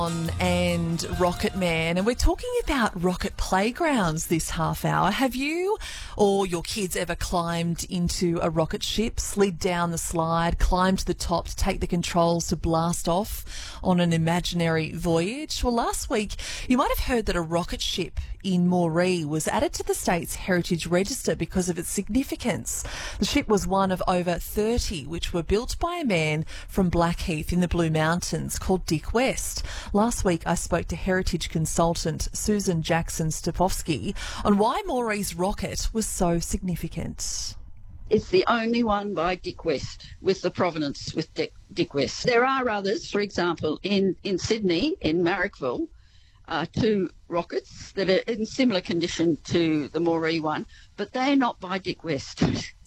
And Rocket Man, and we're talking about rocket playgrounds this half hour. Have you or your kids ever climbed into a rocket ship, slid down the slide, climbed to the top to take the controls to blast off on an imaginary voyage? Well, last week you might have heard that a rocket ship in Moree was added to the state's Heritage Register because of its significance. The ship was one of over 30 which were built by a man from Blackheath in the Blue Mountains called Dick West. Last week I spoke to heritage consultant Susan Jackson-Stopofsky on why Moree's rocket was so significant. It's the only one by Dick West, with the provenance with Dick West. There are others, for example, in Sydney, in Marrickville, two rockets that are in similar condition to the Moree one, but they're not by Dick West.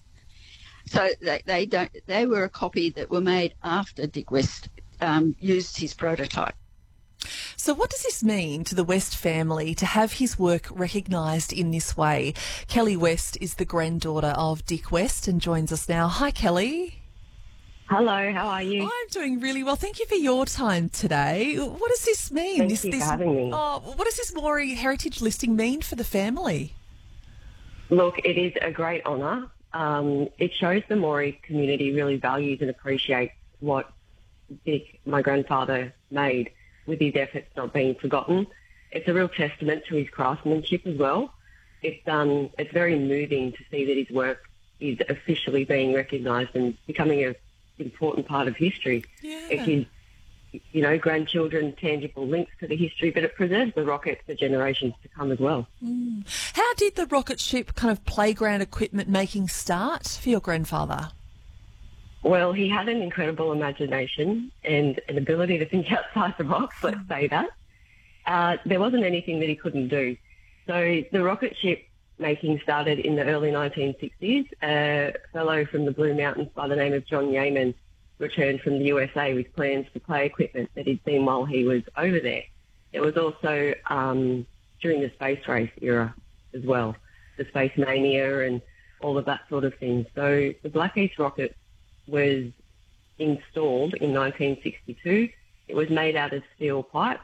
So they were a copy that were made after Dick West used his prototype. So what does this mean to the West family to have his work recognised in this way? Kelly West is the granddaughter of Dick West and joins us now. Hi, Kelly. Hello, how are you? I'm doing really well. Thank you for your time today. What does this mean? Thank you for having me. What does this Moree heritage listing mean for the family? Look, it is a great honour. It shows the Moree community really values and appreciates what Dick, my grandfather, made, with his efforts not being forgotten. It's a real testament to his craftsmanship as well. It's very moving to see that his work is officially being recognised and becoming an important part of history. Yeah. It gives, grandchildren tangible links to the history, but it preserves the rocket for generations to come as well. Mm. How did the rocket ship kind of playground equipment making start for your grandfather? Well, he had an incredible imagination and an ability to think outside the box, let's say that. There wasn't anything that he couldn't do. So the rocket ship making started in the early 1960s. A fellow from the Blue Mountains by the name of John Yeaman returned from the USA with plans for play equipment that he'd seen while he was over there. It was also during the space race era as well, the Space Mania and all of that sort of thing. So the Blackheath rocket was installed in 1962. It was made out of steel pipe.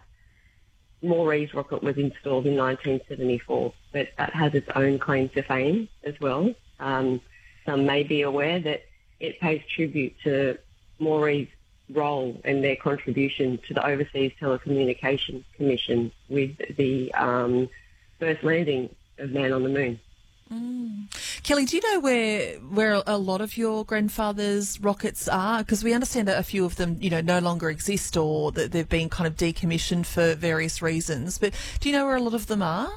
Moree's rocket was installed in 1974, but that has its own claim to fame as well. Some may be aware that it pays tribute to Moree's role and their contribution to the Overseas Telecommunications Commission with the first landing of man on the moon. Mm. Kelly, do you know where a lot of your grandfather's rockets are? Because we understand that a few of them, no longer exist or that they've been kind of decommissioned for various reasons. But do you know where a lot of them are?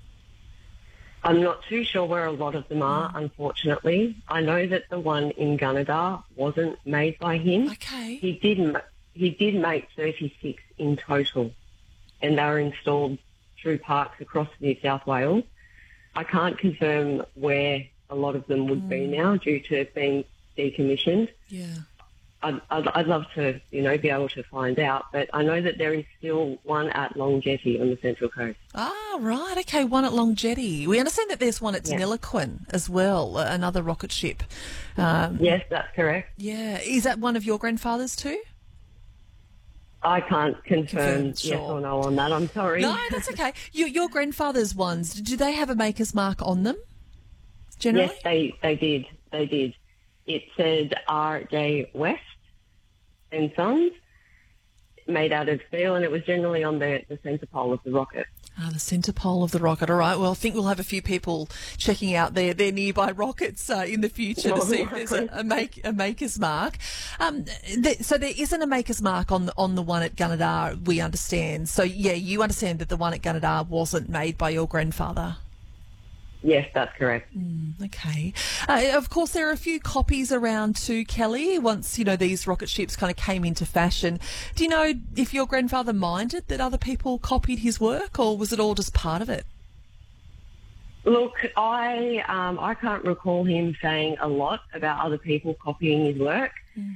I'm not too sure where a lot of them are, unfortunately. I know that the one in Gunnedah wasn't made by him. Okay. He did make 36 in total, and they were installed through parks across New South Wales. I can't confirm where a lot of them would be now due to being decommissioned. Yeah. I'd love to, be able to find out, but I know that there is still one at Long Jetty on the Central Coast. Ah, right. Okay, one at Long Jetty. We understand that there's one at Deniliquin as well, another rocket ship. Yes, that's correct. Yeah. Is that one of your grandfather's too? I can't confirm Sure. yes or no on that. I'm sorry. No, that's okay. Your grandfather's ones, do they have a maker's mark on them, generally? Yes, they did. They did. It said R.J. West and Sons, made out of steel, and it was generally on the centre pole of the rocket. The centre pole of the rocket. All right. Well, I think we'll have a few people checking out their nearby rockets in the future to see if there's a maker's mark. So there isn't a maker's mark on the one at Gunnedah, we understand. So, yeah, you understand that the one at Gunnedah wasn't made by your grandfather? Yes, that's correct. Okay. Of course, there are a few copies around too, Kelly, once, these rocket ships kind of came into fashion. Do you know if your grandfather minded that other people copied his work, or was it all just part of it? Look, I can't recall him saying a lot about other people copying his work.